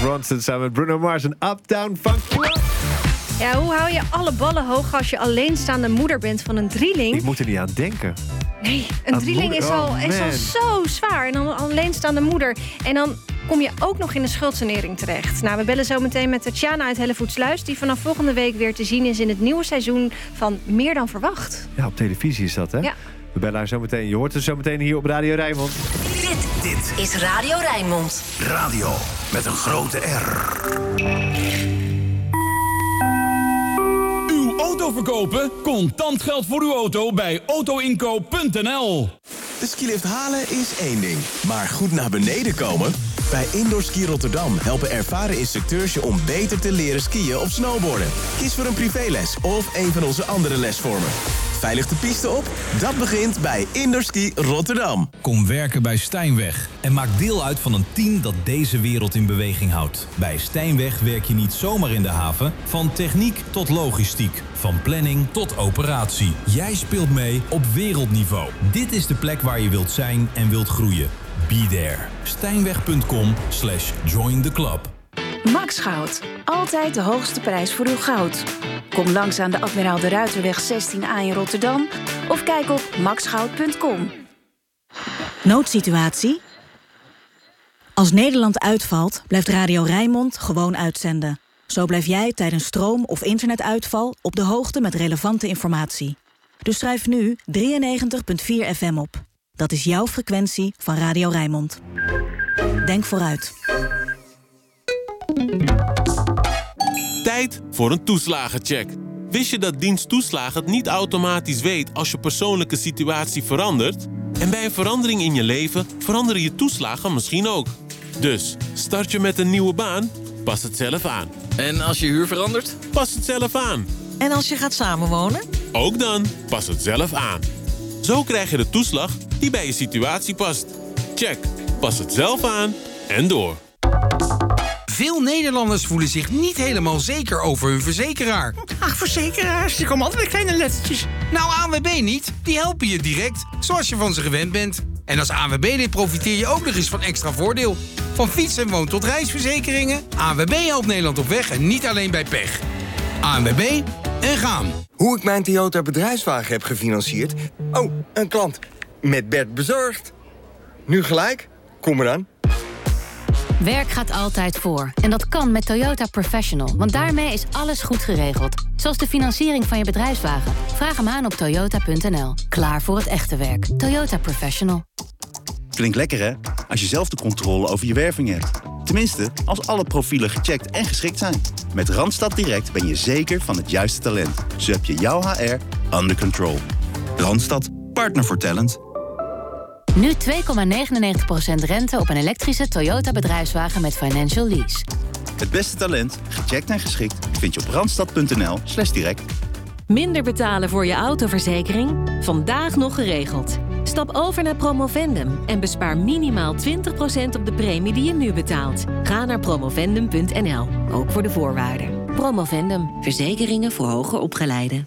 Ronson samen met Bruno Mars en Uptown Funk. Ja, hoe hou je alle ballen hoog als je alleenstaande moeder bent van een drieling? Ik moet er niet aan denken. Nee, een drieling is al zo zwaar. En dan een alleenstaande moeder. En dan kom je ook nog in de schuldsanering terecht. Nou, we bellen zo meteen met Tatjana uit Hellevoetsluis... die vanaf volgende week weer te zien is in het nieuwe seizoen van Meer dan Verwacht. Ja, op televisie is dat, hè? Ja. We bellen haar zo meteen. Je hoort het zo meteen hier op Radio Rijnmond. Dit is Radio Rijnmond. Radio met een grote R. Uw auto verkopen? Contant geld voor uw auto bij autoinkoop.nl. De skilift halen is één ding, maar goed naar beneden komen? Bij Indoor Ski Rotterdam helpen ervaren instructeurs je om beter te leren skiën of snowboarden. Kies voor een privéles of een van onze andere lesvormen. Veilig de piste op? Dat begint bij Indoor Ski Rotterdam. Kom werken bij Stijnweg en maak deel uit van een team dat deze wereld in beweging houdt. Bij Stijnweg werk je niet zomaar in de haven, van techniek tot logistiek, van planning tot operatie. Jij speelt mee op wereldniveau. Dit is de plek waar je wilt zijn en wilt groeien. Be there. Stijnweg.com/join the club. Max Goud. Altijd de hoogste prijs voor uw goud. Kom langs aan de Admiraal de Ruiterweg 16A in Rotterdam of kijk op maxgoud.com. Noodsituatie? Als Nederland uitvalt, blijft Radio Rijnmond gewoon uitzenden. Zo blijf jij tijdens stroom- of internetuitval op de hoogte met relevante informatie. Dus schrijf nu 93.4 FM op. Dat is jouw frequentie van Radio Rijnmond. Denk vooruit. Tijd voor een toeslagencheck. Wist je dat dienst toeslagen het niet automatisch weet als je persoonlijke situatie verandert? En bij een verandering in je leven veranderen je toeslagen misschien ook. Dus, start je met een nieuwe baan? Pas het zelf aan. En als je huur verandert? Pas het zelf aan. En als je gaat samenwonen? Ook dan, pas het zelf aan. Zo krijg je de toeslag die bij je situatie past. Check, pas het zelf aan en door. Veel Nederlanders voelen zich niet helemaal zeker over hun verzekeraar. Ach, verzekeraars, die komen altijd met kleine lettertjes. Nou, ANWB niet. Die helpen je direct, zoals je van ze gewend bent. En als ANWB-lid profiteer je ook nog eens van extra voordeel. Van fiets- en woon- tot reisverzekeringen. ANWB helpt Nederland op weg en niet alleen bij pech. ANWB en gaan. Hoe ik mijn Toyota bedrijfswagen heb gefinancierd? Oh, een klant. Met Bert bezorgd. Nu gelijk? Kom eraan. Werk gaat altijd voor. En dat kan met Toyota Professional. Want daarmee is alles goed geregeld. Zoals de financiering van je bedrijfswagen. Vraag hem aan op toyota.nl. Klaar voor het echte werk. Toyota Professional. Klinkt lekker, hè? Als je zelf de controle over je werving hebt. Tenminste, als alle profielen gecheckt en geschikt zijn. Met Randstad Direct ben je zeker van het juiste talent. Zo heb je jouw HR under control. Randstad, partner voor talent. Nu 2,99% rente op een elektrische Toyota bedrijfswagen met financial lease. Het beste talent, gecheckt en geschikt, vind je op randstad.nl/direct. Minder betalen voor je autoverzekering? Vandaag nog geregeld. Stap over naar Promovendum en bespaar minimaal 20% op de premie die je nu betaalt. Ga naar promovendum.nl, ook voor de voorwaarden. Promovendum, verzekeringen voor hoger opgeleiden.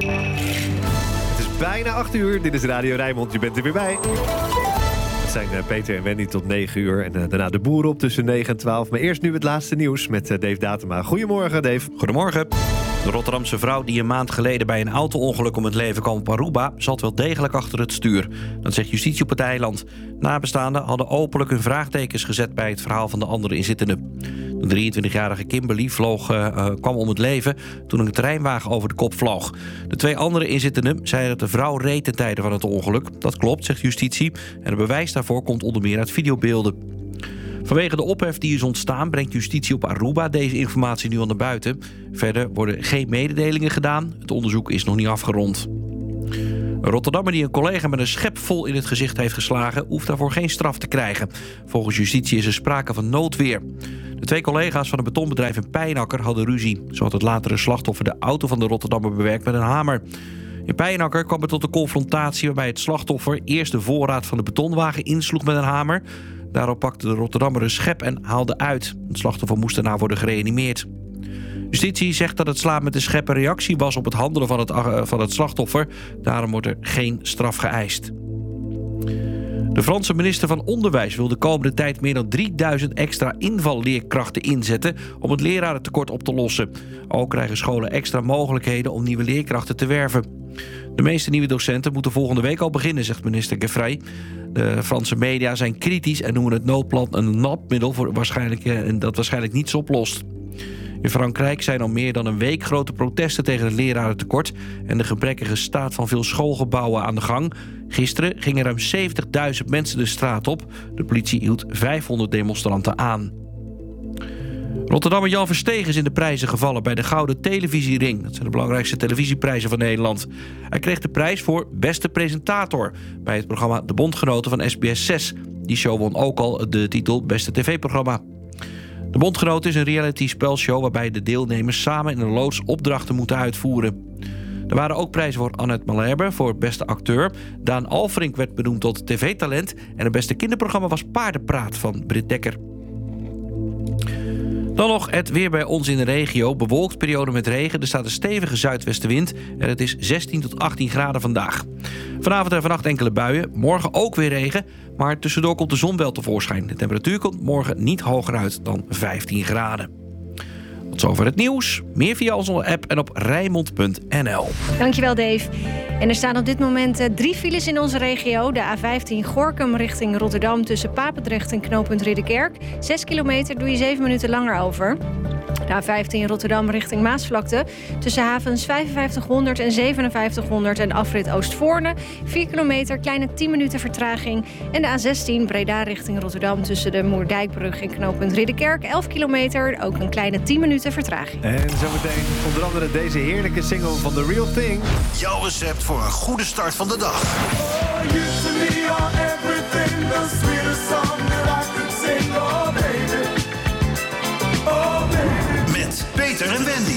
Het is bijna 8 uur. Dit is Radio Rijnmond. Je bent er weer bij. Het zijn Peter en Wendy tot 9 uur. En daarna de boeren op tussen 9 en 12. Maar eerst nu het laatste nieuws met Dave Datema. Goedemorgen, Dave. Goedemorgen. De Rotterdamse vrouw die een maand geleden bij een auto-ongeluk om het leven kwam op Aruba zat wel degelijk achter het stuur. Dat zegt justitie op het eiland. Nabestaanden hadden openlijk hun vraagtekens gezet bij het verhaal van de andere inzittenden. De 23-jarige Kimberly kwam om het leven toen een terreinwagen over de kop vloog. De 2 andere inzittenden zeiden dat de vrouw reed ten tijde van het ongeluk. Dat klopt, zegt justitie. En het bewijs daarvoor komt onder meer uit videobeelden. Vanwege de ophef die is ontstaan brengt justitie op Aruba deze informatie nu al naar buiten. Verder worden geen mededelingen gedaan. Het onderzoek is nog niet afgerond. Een Rotterdammer die een collega met een schep vol in het gezicht heeft geslagen hoeft daarvoor geen straf te krijgen. Volgens justitie is er sprake van noodweer. De 2 collega's van een betonbedrijf in Pijnakker hadden ruzie. Zo had het latere slachtoffer de auto van de Rotterdammer bewerkt met een hamer. In Pijnakker kwam het tot een confrontatie waarbij het slachtoffer eerst de voorraad van de betonwagen insloeg met een hamer. Daarop pakte de Rotterdammer een schep en haalde uit. Het slachtoffer moest daarna worden gereanimeerd. Justitie zegt dat het slaan met de schep een reactie was op het handelen van het slachtoffer. Daarom wordt er geen straf geëist. De Franse minister van Onderwijs wil de komende tijd meer dan 3000 extra invalleerkrachten inzetten om het lerarentekort op te lossen. Ook krijgen scholen extra mogelijkheden om nieuwe leerkrachten te werven. De meeste nieuwe docenten moeten volgende week al beginnen, zegt minister Gueffray. De Franse media zijn kritisch en noemen het noodplan een napmiddel voor dat waarschijnlijk niets oplost. In Frankrijk zijn al meer dan een week grote protesten tegen het lerarentekort en de gebrekkige staat van veel schoolgebouwen aan de gang. Gisteren gingen ruim 70.000 mensen de straat op. De politie hield 500 demonstranten aan. Rotterdammer Jan Verstegen is in de prijzen gevallen bij de Gouden Televisiering. Dat zijn de belangrijkste televisieprijzen van Nederland. Hij kreeg de prijs voor beste presentator bij het programma De Bondgenoten van SBS 6. Die show won ook al de titel Beste TV-programma. De Bondgenoten is een reality-spelshow waarbij de deelnemers samen in een loods opdrachten moeten uitvoeren. Er waren ook prijzen voor Annette Malherbe voor beste acteur. Daan Alfrink werd benoemd tot tv-talent. En het beste kinderprogramma was Paardenpraat van Britt Dekker. Dan nog het weer bij ons in de regio. Bewolkt, periode met regen. Er staat een stevige zuidwestenwind. En het is 16 tot 18 graden vandaag. Vanavond en vannacht enkele buien. Morgen ook weer regen. Maar tussendoor komt de zon wel tevoorschijn. De temperatuur komt morgen niet hoger uit dan 15 graden. Tot zover het nieuws. Meer via onze app en op Rijnmond.nl. Dankjewel, Dave. En er staan op dit moment 3 files in onze regio. De A15 Gorinchem richting Rotterdam tussen Papendrecht en knooppunt Ridderkerk. 6 kilometer doe je 7 minuten langer over. De A15 Rotterdam richting Maasvlakte tussen havens 5500 en 5700 en afrit Oostvoorne. 4 kilometer, kleine 10 minuten vertraging. En de A16 Breda richting Rotterdam tussen de Moerdijkbrug en knooppunt Ridderkerk. 11 kilometer, ook een kleine 10 minuten vertraging. En zometeen onder andere deze heerlijke single van The Real Thing. Jouw recept voor een goede start van de dag. Met Peter en Wendy.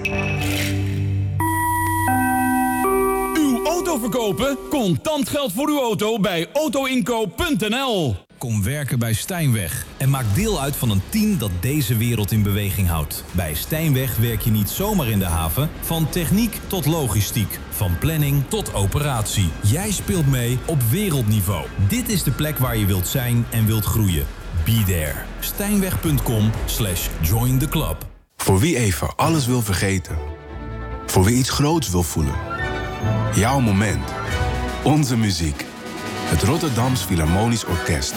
Uw auto verkopen? Contant geld voor uw auto bij autoinkoop.nl. Kom werken bij Stijnweg en maak deel uit van een team dat deze wereld in beweging houdt. Bij Stijnweg werk je niet zomaar in de haven. Van techniek tot logistiek. Van planning tot operatie. Jij speelt mee op wereldniveau. Dit is de plek waar je wilt zijn en wilt groeien. Be there. Stijnweg.com/join the club. Voor wie even alles wil vergeten. Voor wie iets groots wil voelen. Jouw moment. Onze muziek. Het Rotterdams Philharmonisch Orkest.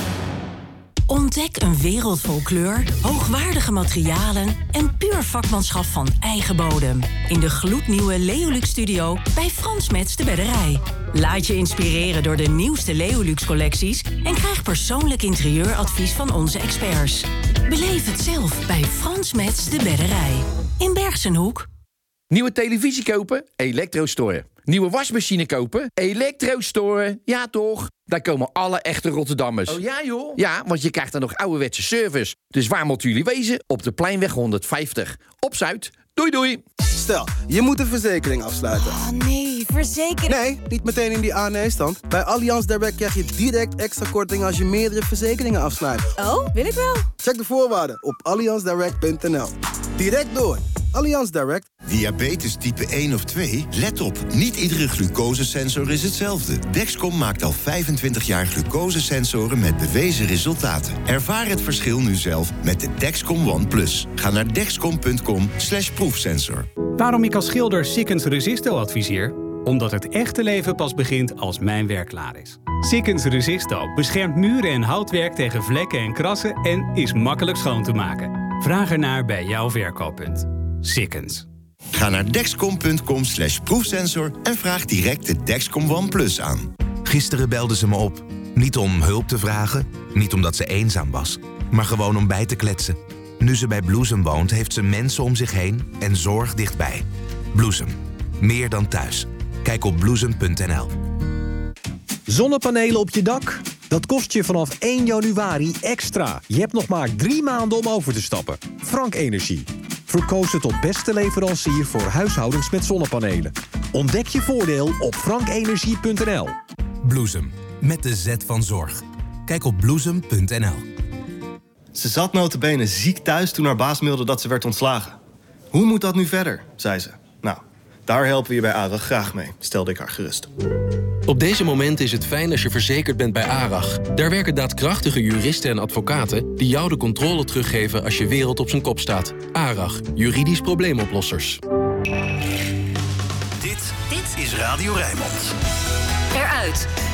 Ontdek een wereld vol kleur, hoogwaardige materialen en puur vakmanschap van eigen bodem. In de gloednieuwe Leolux Studio bij Frans Metz de Bedderij. Laat je inspireren door de nieuwste Leolux collecties en krijg persoonlijk interieuradvies van onze experts. Beleef het zelf bij Frans Metz de Bedderij. In Bergsenhoek. Nieuwe televisie kopen? Elektrostore. Nieuwe wasmachine kopen? Elektrostore. Ja toch? Daar komen alle echte Rotterdammers. Oh ja joh? Ja, want je krijgt dan nog ouderwetse service. Dus waar moeten jullie wezen? Op de Pleinweg 150. Op Zuid. Doei doei. Stel, je moet een verzekering afsluiten. Oh nee, verzekering... Nee, niet meteen in die A-nee-stand. Bij Allianz Direct krijg je direct extra korting als je meerdere verzekeringen afsluit. Oh, wil ik wel. Check de voorwaarden op allianzdirect.nl. Direct door. Allianz Direct. Diabetes type 1 of 2? Let op, niet iedere glucosesensor is hetzelfde. Dexcom maakt al 25 jaar glucosesensoren met bewezen resultaten. Ervaar het verschil nu zelf met de Dexcom One Plus. Ga naar dexcom.com/proefsensor. Waarom ik als schilder Sikkens Resisto adviseer? Omdat het echte leven pas begint als mijn werk klaar is. Sikkens Resisto beschermt muren en houtwerk tegen vlekken en krassen en is makkelijk schoon te maken. Vraag ernaar bij jouw verkooppunt. Sikkens. Ga naar dexcom.com/proefsensor en vraag direct de Dexcom One Plus aan. Gisteren belde ze me op. Niet om hulp te vragen, niet omdat ze eenzaam was, maar gewoon om bij te kletsen. Nu ze bij Bloesem woont, heeft ze mensen om zich heen en zorg dichtbij. Bloesem. Meer dan thuis. Kijk op bloesem.nl. Zonnepanelen op je dak? Dat kost je vanaf 1 januari extra. Je hebt nog maar 3 maanden om over te stappen. Frank Energie. Verkozen tot beste leverancier voor huishoudens met zonnepanelen. Ontdek je voordeel op frankenergie.nl. Bloesem. Met de Z van zorg. Kijk op bloesem.nl. Ze zat nota bene ziek thuis toen haar baas mailde dat ze werd ontslagen. Hoe moet dat nu verder, zei ze. Nou, daar helpen we je bij AREG graag mee, stelde ik haar gerust. Op deze momenten is het fijn als je verzekerd bent bij ARAG. Daar werken daadkrachtige juristen en advocaten die jou de controle teruggeven als je wereld op zijn kop staat. ARAG, juridisch probleemoplossers. Dit is Radio Rijnmond. Eruit.